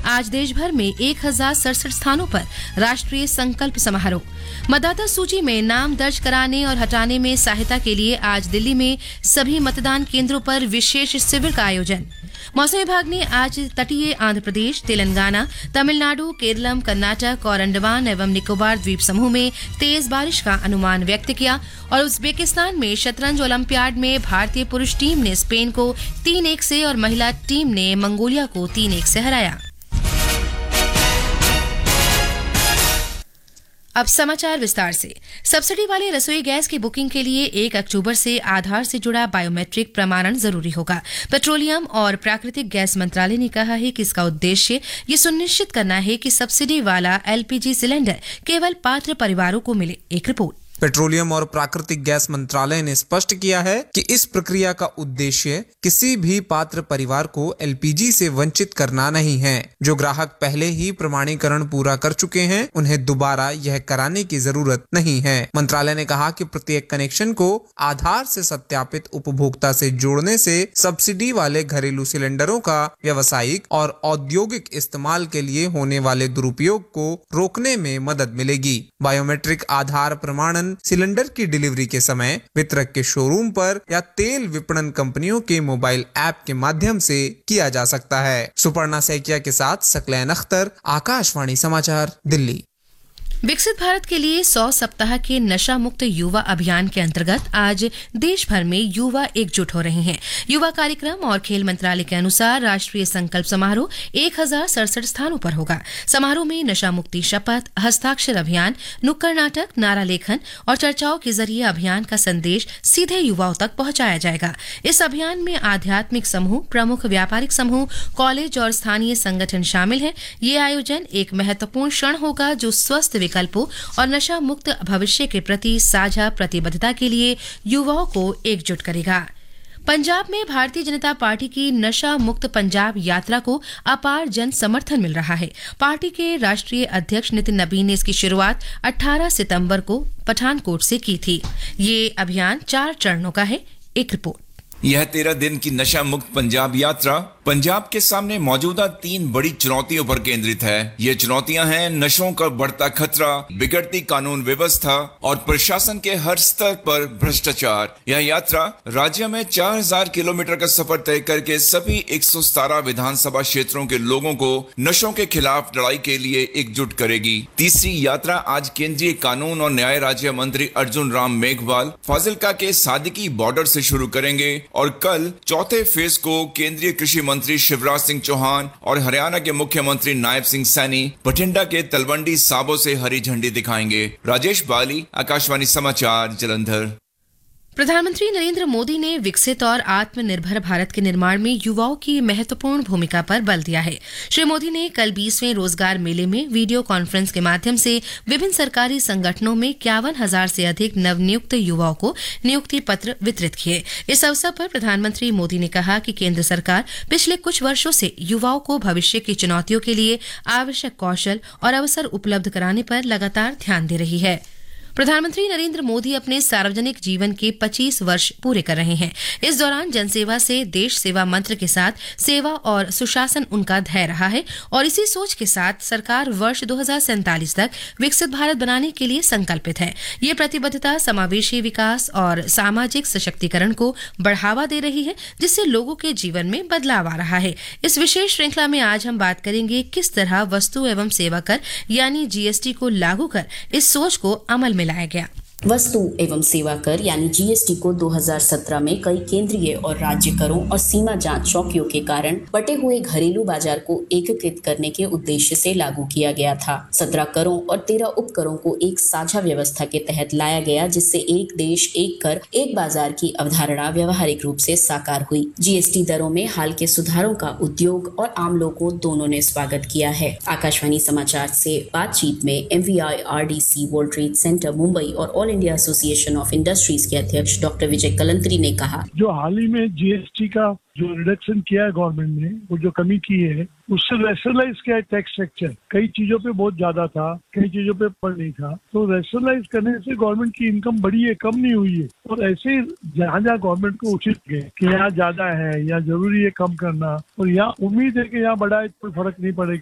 आज देश भर में 1067 स्थानों पर राष्ट्रीय संकल्प समारोह। मतदाता सूची में नाम दर्ज कराने और हटाने में सहायता के लिए आज दिल्ली में सभी मतदान केंद्रों पर विशेष शिविर का आयोजन। मौसम विभाग ने आज तटीय आंध्र प्रदेश, तेलंगाना, तमिलनाडु, केरलम, कर्नाटक और अंडमान एवं निकोबार द्वीप समूह में तेज बारिश का अनुमान व्यक्त किया और उज्बेकिस्तान में शतरंज ओलंपियाड में भारतीय पुरुष टीम ने स्पेन को 3-1 से और महिला टीम ने मंगोलिया को 3-1 से हराया। अब समाचार विस्तार से। सब्सिडी वाले रसोई गैस की बुकिंग के लिए 1 अक्टूबर से आधार से जुड़ा बायोमेट्रिक प्रमाणन जरूरी होगा। पेट्रोलियम और प्राकृतिक गैस मंत्रालय ने कहा है कि इसका उद्देश्य ये सुनिश्चित करना है कि सब्सिडी वाला एलपीजी सिलेंडर केवल पात्र परिवारों को मिले। एक रिपोर्ट। पेट्रोलियम और प्राकृतिक गैस मंत्रालय ने स्पष्ट किया है कि इस प्रक्रिया का उद्देश्य किसी भी पात्र परिवार को एलपीजी से वंचित करना नहीं है। जो ग्राहक पहले ही प्रमाणीकरण पूरा कर चुके हैं, उन्हें दोबारा यह कराने की जरूरत नहीं है। मंत्रालय ने कहा कि प्रत्येक कनेक्शन को आधार से सत्यापित उपभोक्ता से जोड़ने से सब्सिडी वाले घरेलू सिलेंडरों का व्यावसायिक और औद्योगिक इस्तेमाल के लिए होने वाले दुरुपयोग को रोकने में मदद मिलेगी। बायोमेट्रिक आधार प्रमाणन सिलेंडर की डिलीवरी के समय वितरक के शोरूम पर या तेल विपणन कंपनियों के मोबाइल ऐप के माध्यम से किया जा सकता है। सुपर्णा सैकिया के साथ सकलैन अख्तर, आकाशवाणी समाचार, दिल्ली। विकसित भारत के लिए 100 सप्ताह के नशा मुक्त युवा अभियान के अंतर्गत आज देश भर में युवा एकजुट हो रहे हैं। युवा कार्यक्रम और खेल मंत्रालय के अनुसार राष्ट्रीय संकल्प समारोह 1067 स्थानों पर होगा। समारोह में नशा मुक्ति शपथ, हस्ताक्षर अभियान, नुक्कड़ नाटक, नारा लेखन और चर्चाओं के जरिए अभियान का संदेश सीधे युवाओं तक पहुंचाया जाएगा। इस अभियान में आध्यात्मिक समूह, प्रमुख व्यापारिक समूह, कॉलेज और स्थानीय संगठन शामिल हैं। ये आयोजन एक महत्वपूर्ण क्षण होगा जो स्वस्थ विकल्पों और नशा मुक्त भविष्य के प्रति साझा प्रतिबद्धता के लिए युवाओं को एकजुट करेगा। पंजाब में भारतीय जनता पार्टी की नशा मुक्त पंजाब यात्रा को अपार जन समर्थन मिल रहा है। पार्टी के राष्ट्रीय अध्यक्ष नितिन नबीन ने इसकी शुरुआत 18 सितंबर को पठानकोट से की थी। ये अभियान 4 चरणों का है। एक रिपोर्ट। यह 13 दिन की नशा मुक्त पंजाब यात्रा पंजाब के सामने मौजूदा 3 बड़ी चुनौतियों पर केंद्रित है। ये चुनौतियां हैं नशों का बढ़ता खतरा, बिगड़ती कानून व्यवस्था और प्रशासन के हर स्तर पर भ्रष्टाचार। यह यात्रा राज्य में 4000 किलोमीटर का सफर तय करके सभी 117 विधानसभा क्षेत्रों के लोगों को नशों के खिलाफ लड़ाई के लिए एकजुट करेगी। तीसरी यात्रा आज केंद्रीय कानून और न्याय राज्य मंत्री अर्जुन राम मेघवाल फाजिल्का के सादिकी बॉर्डर से शुरू करेंगे और कल चौथे फेज को केंद्रीय कृषि मंत्री शिवराज सिंह चौहान और हरियाणा के मुख्यमंत्री नायब सिंह सैनी बठिंडा के तलवंडी साबो से हरी झंडी दिखाएंगे। राजेश बाली, आकाशवाणी समाचार, जलंधर। प्रधानमंत्री नरेंद्र मोदी ने विकसित और आत्मनिर्भर भारत के निर्माण में युवाओं की महत्वपूर्ण भूमिका पर बल दिया है। श्री मोदी ने कल 20वें रोजगार मेले में वीडियो कॉन्फ्रेंस के माध्यम से विभिन्न सरकारी संगठनों में 51,000 से अधिक नवनियुक्त युवाओं को नियुक्ति पत्र वितरित किए। इस अवसर पर प्रधानमंत्री मोदी ने कहा कि केंद्र सरकार पिछले कुछ वर्षों से युवाओं को भविष्य की चुनौतियों के लिए आवश्यक कौशल और अवसर उपलब्ध कराने पर लगातार ध्यान दे रही है। प्रधानमंत्री नरेंद्र मोदी अपने सार्वजनिक जीवन के 25 वर्ष पूरे कर रहे हैं। इस दौरान जनसेवा से देश सेवा मंत्र के साथ सेवा और सुशासन उनका ध्येय रहा है और इसी सोच के साथ सरकार वर्ष 2047 तक विकसित भारत बनाने के लिए संकल्पित है। ये प्रतिबद्धता समावेशी विकास और सामाजिक सशक्तिकरण को बढ़ावा दे रही है, जिससे लोगों के जीवन में बदलाव आ रहा है। इस विशेष श्रृंखला में आज हम बात करेंगे किस तरह वस्तु एवं सेवा कर यानी जीएसटी को लागू कर इस सोच को अमल में लाया गया। वस्तु एवं सेवा कर यानी जीएसटी को 2017 में कई केंद्रीय और राज्य करों और सीमा जांच चौकियों के कारण बटे हुए घरेलू बाजार को एकीकृत करने के उद्देश्य से लागू किया गया था। 17 करों और 13 उपकरों को एक साझा व्यवस्था के तहत लाया गया, जिससे एक देश एक कर एक बाजार की अवधारणा व्यवहारिक रूप से साकार हुई। जीएसटी दरों में हाल के सुधारों का उद्योग और आम लोगों दोनों ने स्वागत किया है। आकाशवाणी समाचार से बातचीत में MVIRDC world trade centre Mumbai और all India association of industries के अध्यक्ष डॉक्टर विजय कलंत्री ने कहा, जो हाल ही में जीएसटी का जो रिडक्शन किया है गवर्नमेंट ने, वो जो कमी की है उससे रैशनलाइज किया है टैक्स स्ट्रक्चर। कई चीजों पे बहुत ज्यादा था, कई चीजों पे पर नहीं था, तो रैशनलाइज करने से गवर्नमेंट की इनकम बढ़ी है, कम नहीं हुई है। और ऐसे जहाँ जहाँ गवर्नमेंट को उचित है कि यहाँ ज्यादा है या जरूरी है कम करना और यहाँ उम्मीद है कि यहाँ बढ़ा है, कोई फर्क नहीं पड़ेगा।